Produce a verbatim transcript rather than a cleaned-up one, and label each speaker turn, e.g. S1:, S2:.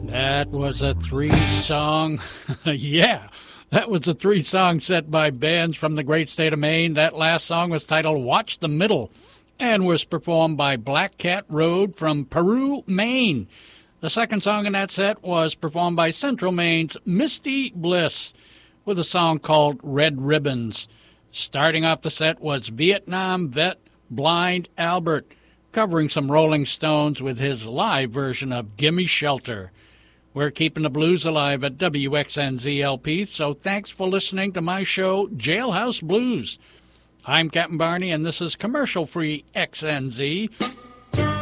S1: That was a three-song, yeah, that was a three-song set by bands from the great state of Maine. That last song was titled Watch the Middle and was performed by Black Cat Road from Peru, Maine. The second song in that set was performed by Central Maine's Misty Bliss with a song called Red Ribbons. Starting off the set was Vietnam vet Blind Albert, covering some Rolling Stones with his live version of Gimme Shelter. We're keeping the blues alive at W X N Z L P, so thanks for listening to my show, Jailhouse Blues. I'm Captain Barney, and this is commercial-free X N Z.